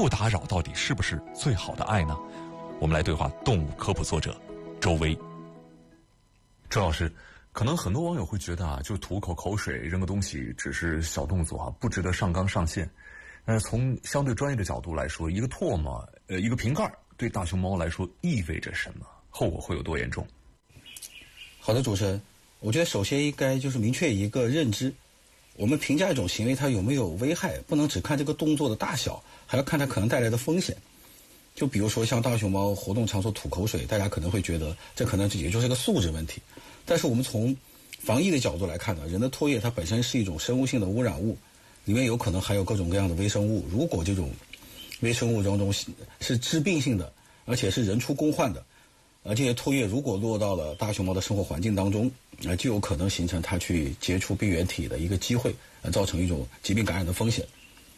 不打扰到底是不是最好的爱呢？我们来对话动物科普作者周薇。周老师，可能很多网友会觉得就吐口水扔个东西只是小动作不值得上纲上线。从相对专业的角度来说，一个唾沫一个瓶盖对大熊猫来说意味着什么，后果会有多严重？ 好的，主持人，我觉得首先应该就是明确一个认知，我们评价一种行为它有没有危害，不能只看这个动作的大小，还要看它可能带来的风险。就比如说像大熊猫活动场所吐口水，大家可能会觉得这可能也就是个素质问题，但是我们从防疫的角度来看呢，人的唾液它本身是一种生物性的污染物，里面有可能含有各种各样的微生物，如果这种微生物当中是致病性的，而且是人畜共患的，这些唾液如果落到了大熊猫的生活环境当中，就有可能形成它去接触病原体的一个机会，造成一种疾病感染的风险。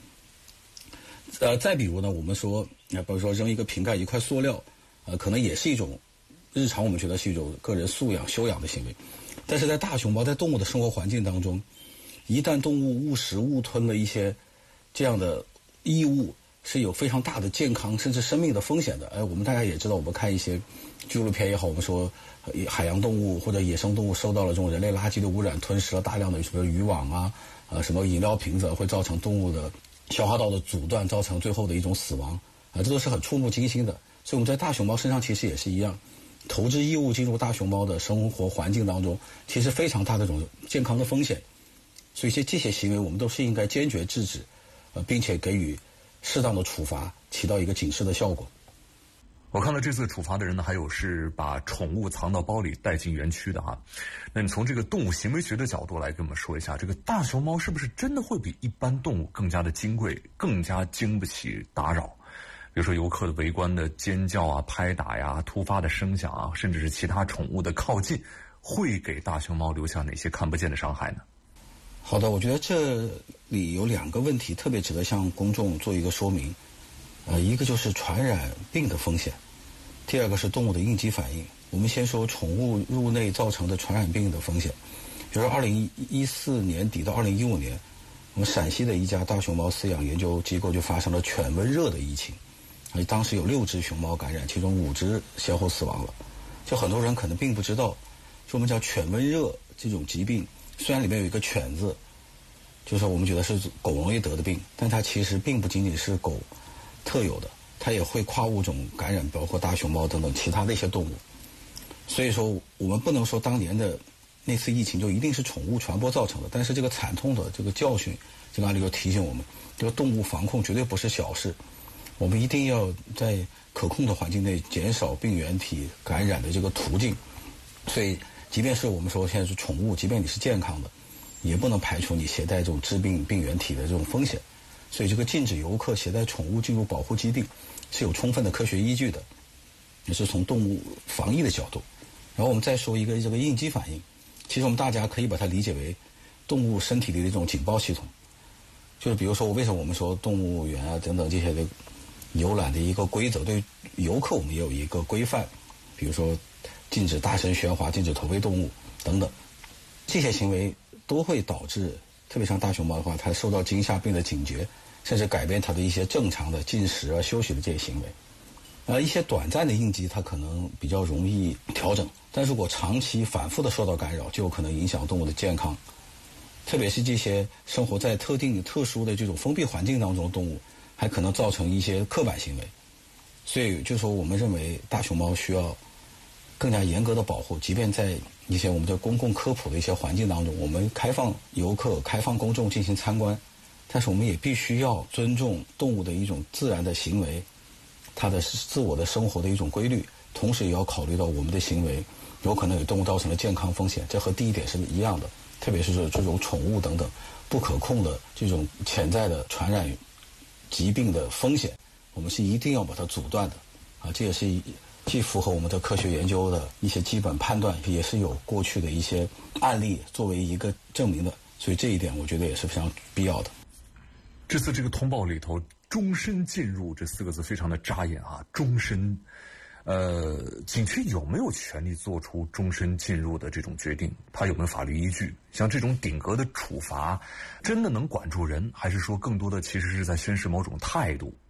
再比如呢，我们说，比如说扔一个瓶盖、一块塑料，可能也是一种日常我们觉得是一种个人素养修养的行为，但是在大熊猫在动物的生活环境当中，一旦动物误食误吞了一些这样的异物，是有非常大的健康甚至生命的风险的。我们大家也知道，我们看一些纪录片也好，我们说海洋动物或者野生动物受到了这种人类垃圾的污染，吞食了大量的什么渔网什么饮料瓶子，会造成动物的消化道的阻断，造成最后的一种死亡这都是很触目惊心的。所以我们在大熊猫身上其实也是一样，投掷异物进入大熊猫的生活环境当中，其实非常大的这种健康的风险。所以这些行为我们都是应该坚决制止，并且给予适当的处罚，起到一个警示的效果。 我看到这次处罚的人呢，还有是把宠物藏到包里带进园区的那你从这个动物行为学的角度来跟我们说一下，这个大熊猫是不是真的会比一般动物更加的金贵，更加经不起打扰？比如说游客的围观的尖叫拍打突发的声响甚至是其他宠物的靠近，会给大熊猫留下哪些看不见的伤害呢？ 好的，我觉得这里有两个问题特别值得向公众做一个说明。一个就是传染病的风险，第二个是动物的应激反应。我们先说宠物入内造成的传染病的风险。比如说2014年底到2015年，我们陕西的一家大熊猫饲养研究机构就发生了犬瘟热的疫情，当时有6只熊猫感染，其中5只先后死亡了。就很多人可能并不知道，就我们叫犬瘟热这种疾病，虽然里面有一个犬字，就是我们觉得是狗容易得的病，但它其实并不仅仅是狗特有的，它也会跨物种感染，包括大熊猫等等其他的一些动物。所以说我们不能说当年的那次疫情就一定是宠物传播造成的，但是这个惨痛的这个教训，这个案例就提醒我们，这个动物防控绝对不是小事，我们一定要在可控的环境内减少病原体感染的这个途径。所以即便是我们说现在是宠物，即便你是健康的，也不能排除你携带这种致病病原体的这种风险。所以这个禁止游客携带宠物进入保护基地是有充分的科学依据的，也是从动物防疫的角度。然后我们再说一个这个应激反应，其实我们大家可以把它理解为动物身体里的一种警报系统。就是比如说为什么我们说动物园等等这些的游览的一个规则，对游客我们也有一个规范，比如说禁止大声喧哗，禁止投喂动物等等，这些行为都会导致，特别像大熊猫的话，它受到惊吓病的警觉，甚至改变它的一些正常的进食休息的这些行为。一些短暂的应激它可能比较容易调整，但如果长期反复的受到干扰，就有可能影响动物的健康。特别是这些生活在特定特殊的这种封闭环境当中的动物，还可能造成一些刻板行为。所以就说我们认为大熊猫需要更加严格的保护，即便在一些我们的公共科普的一些环境当中，我们开放游客、开放公众进行参观，但是我们也必须要尊重动物的一种自然的行为，它的自我的生活的一种规律，同时也要考虑到我们的行为有可能给动物造成了健康风险，这和第一点是一样的。特别是这种宠物等等不可控的这种潜在的传染疾病的风险，我们是一定要把它阻断的这也是既符合我们的科学研究的一些基本判断，也是有过去的一些案例作为一个证明的，所以这一点我觉得也是非常必要的。 这次这个通报里头终身进入这4个字非常的扎眼终身。景区有没有权利做出终身进入的这种决定？它有没有法律依据？像这种顶格的处罚真的能管住人，还是说更多的其实是在宣示某种态度？